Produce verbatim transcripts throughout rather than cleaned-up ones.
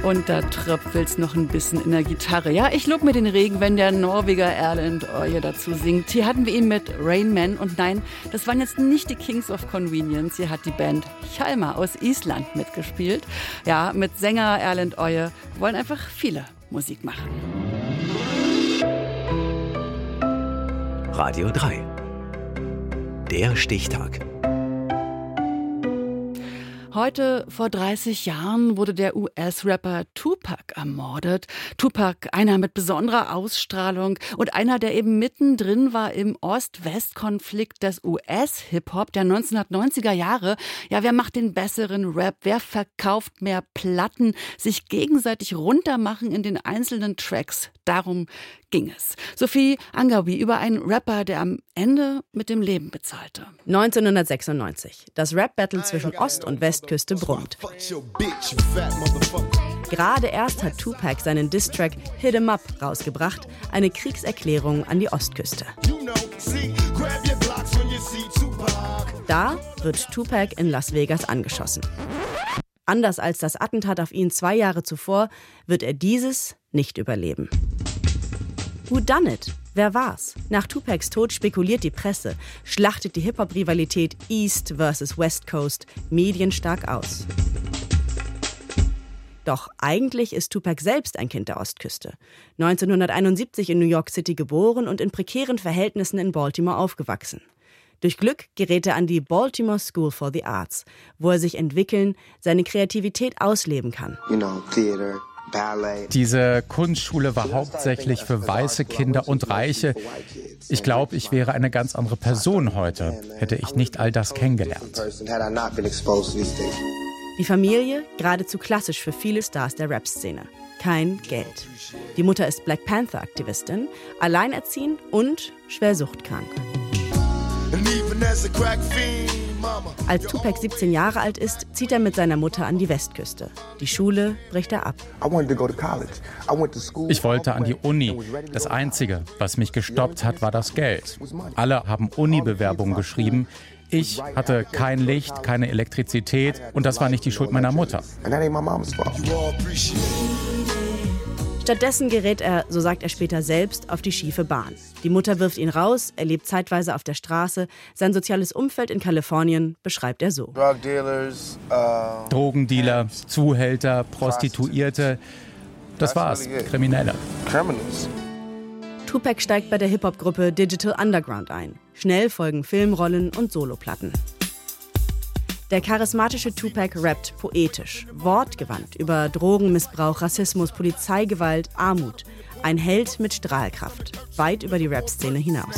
Und da tröpfelt's noch ein bisschen in der Gitarre. Ja, ich lob mir den Regen, wenn der Norweger Erlend Øye dazu singt. Hier hatten wir ihn mit Rain Man. Und nein, das waren jetzt nicht die Kings of Convenience. Hier hat die Band Hjalmar aus Island mitgespielt. Ja, mit Sänger Erlend Øye wollen einfach viele Musik machen. Radio drei. Der Stichtag. Heute vor dreißig Jahren wurde der U S-Rapper Tupac ermordet. Tupac, einer mit besonderer Ausstrahlung und einer, der eben mittendrin war im Ost-West-Konflikt des U S-Hip-Hop der neunzehnhundertneunziger Jahre. Ja, wer macht den besseren Rap? Wer verkauft mehr Platten? Sich gegenseitig runtermachen in den einzelnen Tracks. Darum ging es. Sophie Angawi über einen Rapper, der am Ende mit dem Leben bezahlte. neunzehnhundertsechsundneunzig. Das Rap-Battle zwischen Ost- und Westküste brummt. Gerade erst hat Tupac seinen Diss-Track Hit 'em Up rausgebracht, eine Kriegserklärung an die Ostküste. Da wird Tupac in Las Vegas angeschossen. Anders als das Attentat auf ihn zwei Jahre zuvor, wird er dieses nicht überleben. Who done it? Wer war's? Nach Tupacs Tod spekuliert die Presse, schlachtet die Hip-Hop-Rivalität East versus West Coast medienstark aus. Doch eigentlich ist Tupac selbst ein Kind der Ostküste. neunzehnhunderteinundsiebzig in New York City geboren und in prekären Verhältnissen in Baltimore aufgewachsen. Durch Glück gerät er an die Baltimore School for the Arts, wo er sich entwickeln, seine Kreativität ausleben kann. You know, theater. Diese Kunstschule war hauptsächlich für weiße Kinder und Reiche. Ich glaube, ich wäre eine ganz andere Person heute, hätte ich nicht all das kennengelernt. Die Familie, geradezu klassisch für viele Stars der Rap-Szene. Kein Geld. Die Mutter ist Black Panther-Aktivistin, alleinerziehend und schwer suchtkrank. Als Tupac siebzehn Jahre alt ist, zieht er mit seiner Mutter an die Westküste. Die Schule bricht er ab. Ich wollte an die Uni. Das Einzige, was mich gestoppt hat, war das Geld. Alle haben Uni-Bewerbungen geschrieben. Ich hatte kein Licht, keine Elektrizität und das war nicht die Schuld meiner Mutter. Stattdessen gerät er, so sagt er später selbst, auf die schiefe Bahn. Die Mutter wirft ihn raus, er lebt zeitweise auf der Straße. Sein soziales Umfeld in Kalifornien beschreibt er so. Drogendealer, Zuhälter, Prostituierte, das war's, Kriminelle. Tupac steigt bei der Hip-Hop-Gruppe Digital Underground ein. Schnell folgen Filmrollen und Soloplatten. Der charismatische Tupac rappt poetisch, wortgewandt über Drogenmissbrauch, Rassismus, Polizeigewalt, Armut. Ein Held mit Strahlkraft, weit über die Rap-Szene hinaus.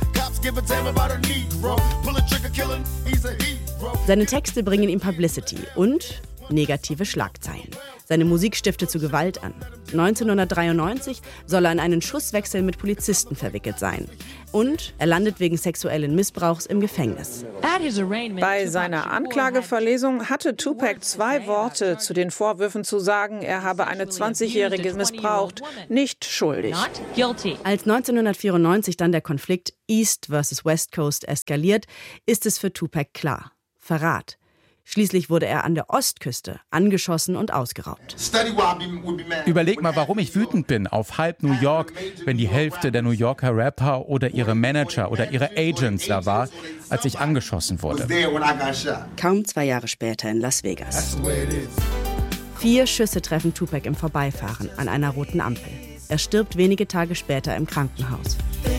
Seine Texte bringen ihm Publicity und negative Schlagzeilen. Seine Musik stiftet zu Gewalt an. neunzehnhundertdreiundneunzig soll er in einen Schusswechsel mit Polizisten verwickelt sein. Und er landet wegen sexuellen Missbrauchs im Gefängnis. Bei seiner Anklageverlesung hatte Tupac zwei Worte zu den Vorwürfen zu sagen, er habe eine zwanzigjährige missbraucht, nicht schuldig. Als neunzehnhundertvierundneunzig dann der Konflikt East versus West Coast eskaliert, ist es für Tupac klar: Verrat. Schließlich wurde er an der Ostküste angeschossen und ausgeraubt. Überleg mal, warum ich wütend bin auf halb New York, wenn die Hälfte der New Yorker Rapper oder ihre Manager oder ihre Agents da war, als ich angeschossen wurde. Kaum zwei Jahre später in Las Vegas. Vier Schüsse treffen Tupac im Vorbeifahren an einer roten Ampel. Er stirbt wenige Tage später im Krankenhaus.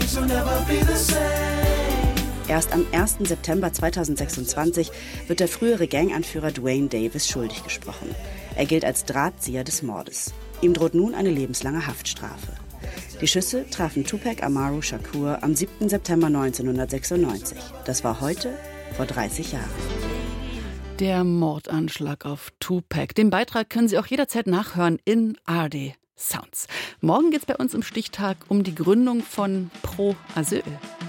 Erst am ersten September zweitausendsechsundzwanzig wird der frühere Ganganführer Duane Davis schuldig gesprochen. Er gilt als Drahtzieher des Mordes. Ihm droht nun eine lebenslange Haftstrafe. Die Schüsse trafen Tupac Amaru Shakur am siebten September neunzehnhundertsechsundneunzig. Das war heute vor dreißig Jahren. Der Mordanschlag auf Tupac. Den Beitrag können Sie auch jederzeit nachhören in A R D Sounds. Morgen geht es bei uns im Stichtag um die Gründung von Pro Asyl.